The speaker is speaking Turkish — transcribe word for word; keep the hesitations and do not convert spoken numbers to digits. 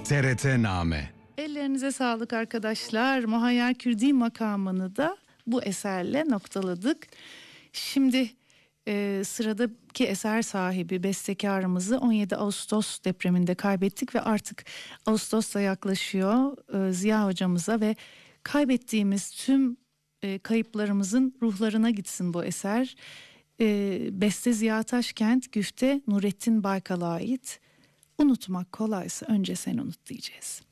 T R T Name. Ellerinize sağlık arkadaşlar. Muhayyer Kürdi makamını da bu eserle noktaladık. Şimdi e, sıradaki eser sahibi bestekarımızı on yedi Ağustos depreminde kaybettik ve artık Ağustos da yaklaşıyor. E, Ziya hocamıza ve kaybettiğimiz tüm e, kayıplarımızın ruhlarına gitsin bu eser. E, beste Ziya Taşkent, güfte Nurettin Baykal'a ait. Unutmak kolaysa önce sen unut diyeceğiz.